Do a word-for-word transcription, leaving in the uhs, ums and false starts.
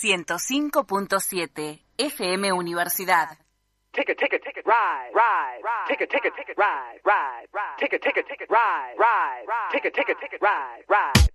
ciento cinco punto siete F M Universidad. Ticket, ticket, ticket, ride, ride, ride. Ticket, ticket, ticket, ride, ride, ride. Ticket, ticket, ticket, ride, ride, ride. Ticket, ticket, ticket, ride, ride.